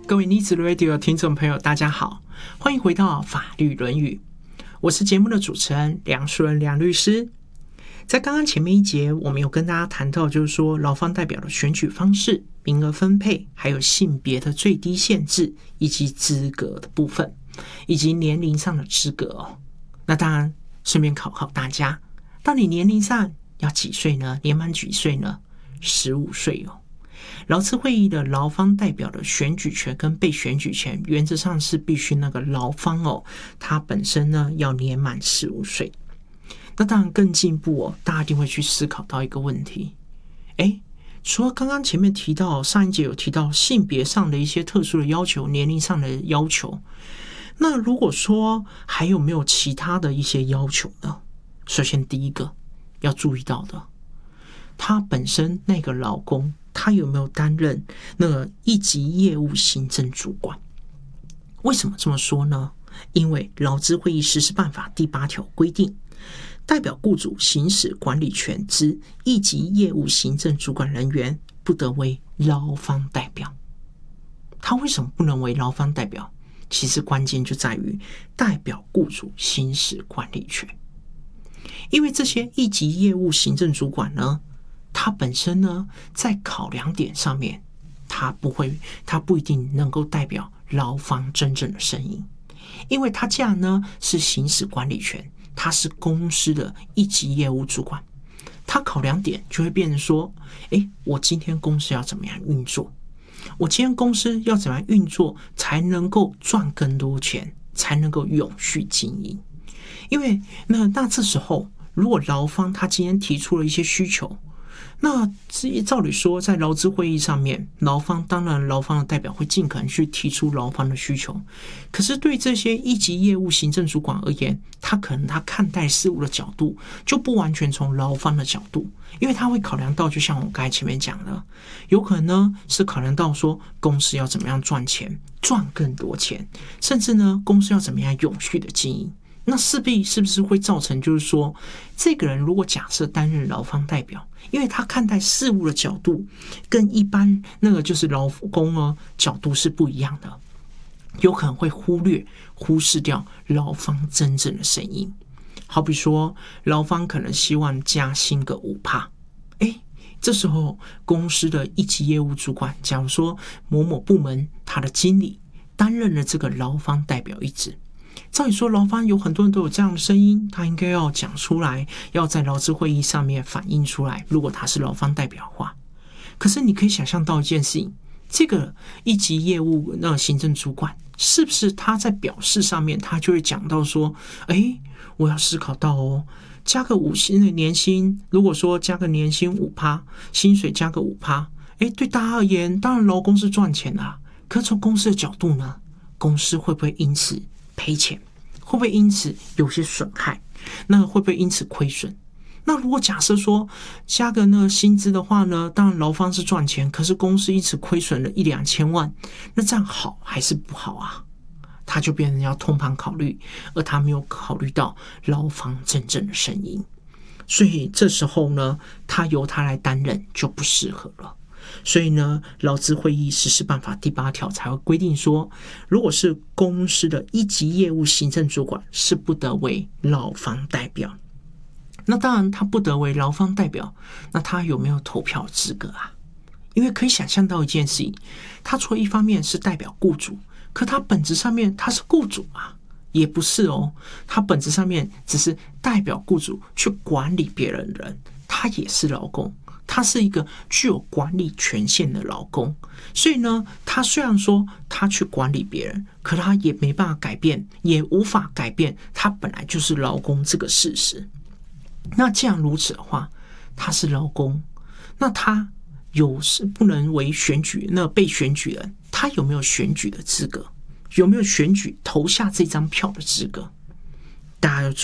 各位妮子 Radio 听众朋友大家好，欢迎回到法律论语，我是节目的主持人梁淑仁梁律师。在刚刚前面一节我们有跟大家谈到，就是说劳方代表的选举方式、名额分配，还有性别的最低限制，以及资格的部分，以及年龄上的资格哦。那当然顺便考考大家，到底年龄上要几岁呢？年满几岁呢？15岁哦。劳资会议的劳方代表的选举权跟被选举权，原则上是必须那个劳方哦，他本身呢要年满15岁。那当然更进一步哦，大家一定会去思考到一个问题，除了刚刚前面提到，上一节有提到性别上的一些特殊的要求，年龄上的要求，那如果说还有没有其他的一些要求呢？首先第一个要注意到的，他本身那个劳工他有没有担任那个一级业务行政主管？为什么这么说呢？因为劳资会议实施办法第8条规定，代表雇主行使管理权之一级业务行政主管人员，不得为劳方代表。他为什么不能为劳方代表？其实关键就在于代表雇主行使管理权。因为这些一级业务行政主管呢，他本身呢在考量点上面，他不一定能够代表劳方真正的声音，因为他这样呢是行使管理权，他是公司的一级业务主管，他考量点就会变成说，我今天公司要怎么样运作？我今天公司要怎么样运作才能够赚更多钱，才能够永续经营？因为那这时候，如果劳方他今天提出了一些需求，那照理说在劳资会议上面，当然劳方的代表会尽可能去提出劳方的需求，可是对这些一级业务行政主管而言，他看待事物的角度就不完全从劳方的角度，因为他会考量到，就像我刚才前面讲的，有可能呢是考量到说公司要怎么样赚钱，赚更多钱，甚至呢公司要怎么样永续的经营。那势必是不是会造成，就是说这个人如果假设担任劳方代表，因为他看待事物的角度跟一般那个就是劳工角度是不一样的，有可能会忽视掉劳方真正的声音。好比说劳方可能希望加薪个 5%， 这时候公司的一级业务主管，假如说某某部门他的经理担任了这个劳方代表一职，照理说劳方有很多人都有这样的声音，他应该要讲出来，要在劳资会议上面反映出来，如果他是劳方代表的话。可是你可以想象到一件事情，这个一级业务行政主管是不是他在表示上面他就会讲到说，我要思考到加个年薪，如果说加个年薪 5%， 薪水加个 5%， 对大家而言当然劳工是赚钱啦，可从公司的角度呢，公司会不会因此赔钱？会不会因此有些损害？那会不会因此亏损？那如果假设说加个薪资的话呢，当然劳方是赚钱，可是公司因此亏损了1-2千万，那这样好还是不好啊？他就变成要通盘考虑，而他没有考虑到劳方真正的声音，所以这时候呢，由他来担任就不适合了。所以呢，劳资会议实施办法第8条才会规定说，如果是公司的一级业务行政主管，是不得为劳方代表。那当然他不得为劳方代表，那他有没有投票资格啊？因为可以想象到一件事情，他除了一方面是代表雇主，可他本质上面他是雇主啊，也不是哦，他本质上面只是代表雇主去管理别人的人，他也是劳工，他是一个具有管理权限的劳工。所以呢，他虽然说他去管理别人，可他也没办法改变，也无法改变他本来就是劳工这个事实。那既然如此的话，他是劳工，那他不能为被选举人，他有没有选举的资格？有没有选举投下这张票的资格？大家